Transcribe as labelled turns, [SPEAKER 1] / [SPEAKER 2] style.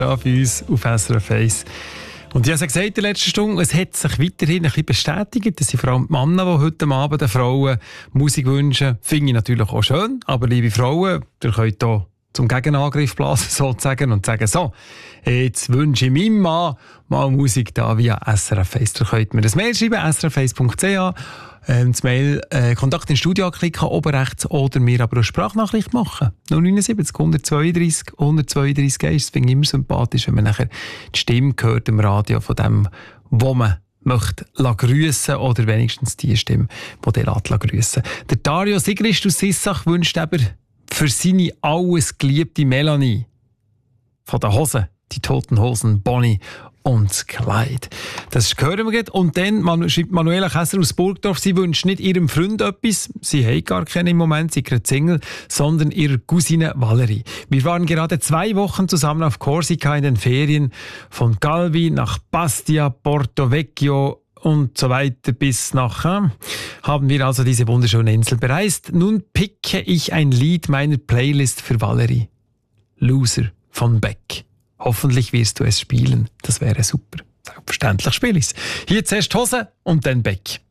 [SPEAKER 1] da bei uns auf SRF 1. Und ich habe es gesagt in der letzten Stunde, es hat sich weiterhin ein bisschen bestätigt, dass sind vor allem die Männer, die heute Abend den Frauen Musik wünschen. Finde ich natürlich auch schön, aber liebe Frauen, ihr könnt hier zum Gegenangriff blasen sozusagen und sagen, so, jetzt wünsche ich meinem Mann mal Musik da via SRF 1. Ihr könnt mir das Mail schreiben, srf1.ch, das Mail Kontakt ins Studio anklicken, oben rechts, oder mir aber eine Sprachnachricht machen. 079 132 132 1. Das finde ich immer sympathisch, wenn man nachher die Stimme hört im Radio von dem, wo man möchte grüssen oder wenigstens die Stimme, die der grüssen. Der Dario Sigrist aus Sissach wünscht aber für seine alles geliebte Melanie von den Hosen, die Toten Hosen, Bonnie und Clyde. Das hören wir gerade. Und dann schreibt Manuela Käser aus Burgdorf, sie wünscht nicht ihrem Freund etwas, sie hat gar keinen im Moment, sie ist Single, sondern ihrer Cousine Valerie. Wir waren gerade 2 Wochen zusammen auf Korsika in den Ferien, von Calvi nach Bastia, Porto Vecchio und so weiter bis nach, haben wir also diese wunderschöne Insel bereist. Nun picke ich ein Lied meiner Playlist für Valerie. Loser von Beck. Hoffentlich wirst du es spielen. Das wäre super. Selbstverständlich spiele ich es. Hier zuerst Hose und dann Beck.